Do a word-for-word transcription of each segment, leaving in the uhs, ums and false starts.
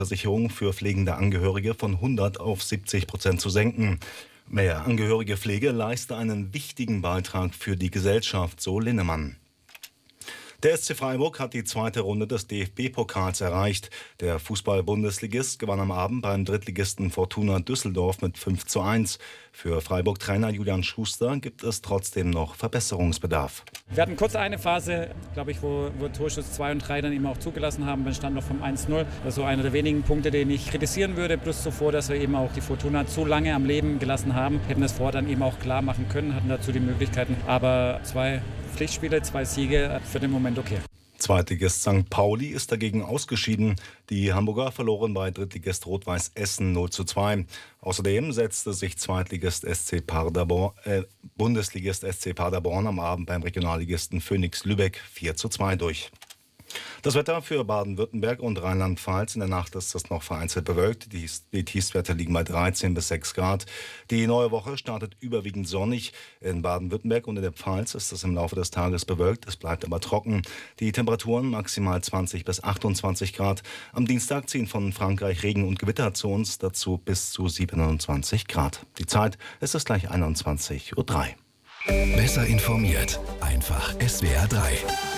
Versicherung für pflegende Angehörige von hundert auf siebzig Prozent zu senken. Mehr angehörige Pflege leiste einen wichtigen Beitrag für die Gesellschaft, so Linnemann. Der S C Freiburg hat die zweite Runde des D F B-Pokals erreicht. Der Fußball-Bundesligist gewann am Abend beim Drittligisten Fortuna Düsseldorf mit fünf zu eins. Für Freiburg-Trainer Julian Schuster gibt es trotzdem noch Verbesserungsbedarf. Wir hatten kurz eine Phase, glaube ich, wo, wo Torschuss zwei und drei dann eben auch zugelassen haben. Dann stand noch vom eins null. Das ist so einer der wenigen Punkte, den ich kritisieren würde. Plus zuvor, dass wir eben auch die Fortuna zu lange am Leben gelassen haben. Hätten das vorher dann eben auch klar machen können, hatten dazu die Möglichkeiten. Aber zwei Pflichtspiele, zwei Siege, für den Moment okay. Zweitligist Sankt Pauli ist dagegen ausgeschieden. Die Hamburger verloren bei Drittligist Rot-Weiß Essen null zu zwei. Außerdem setzte sich Zweitligist S C Paderborn, äh, Bundesligist S C Paderborn am Abend beim Regionalligisten Phoenix Lübeck vier zu zwei durch. Das Wetter für Baden-Württemberg und Rheinland-Pfalz. In der Nacht ist es noch vereinzelt bewölkt. Die, die Tiefstwerte liegen bei dreizehn bis sechs Grad. Die neue Woche startet überwiegend sonnig. In Baden-Württemberg und in der Pfalz ist es im Laufe des Tages bewölkt. Es bleibt aber trocken. Die Temperaturen maximal zwanzig bis achtundzwanzig Grad. Am Dienstag ziehen von Frankreich Regen und Gewitter zu uns, dazu bis zu siebenundzwanzig Grad. Die Zeit ist es gleich einundzwanzig Uhr drei. Besser informiert, einfach S W R drei.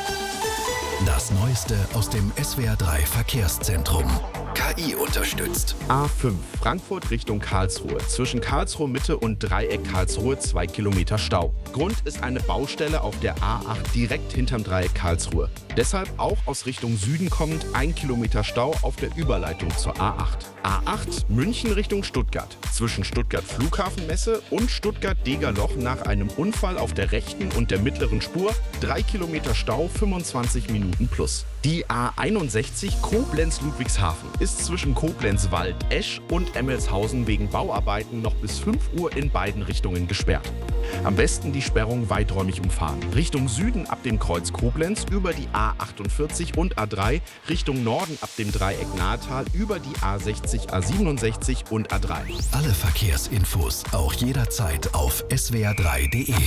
Das Neueste aus dem S W R drei Verkehrszentrum. K I unterstützt. A fünf, Frankfurt Richtung Karlsruhe. Zwischen Karlsruhe Mitte und Dreieck Karlsruhe zwei Kilometer Stau. Grund ist eine Baustelle auf der A acht direkt hinterm Dreieck Karlsruhe. Deshalb auch aus Richtung Süden kommend ein Kilometer Stau auf der Überleitung zur A acht. A acht, München Richtung Stuttgart. Zwischen Stuttgart Flughafenmesse und Stuttgart-Degerloch nach einem Unfall auf der rechten und der mittleren Spur drei Kilometer Stau, fünfundzwanzig Minuten plus. Die A einundsechzig Koblenz-Ludwigshafen ist zwischen Koblenz-Wald, Esch und Emmelshausen wegen Bauarbeiten noch bis fünf Uhr in beiden Richtungen gesperrt. Am besten die Sperrung weiträumig umfahren. Richtung Süden ab dem Kreuz Koblenz über die A achtundvierzig und A drei, Richtung Norden ab dem Dreieck Nahetal über die A sechzig, A siebenundsechzig und A drei. Alle Verkehrsinfos auch jederzeit auf S W R drei punkt de.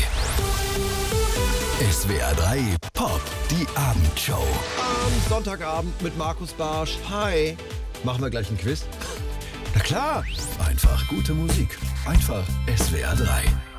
S W R drei Pop, die Abendshow. Am Sonntagabend mit Markus Barsch. Hi. Machen wir gleich ein Quiz? Na klar. Einfach gute Musik. Einfach S W R drei.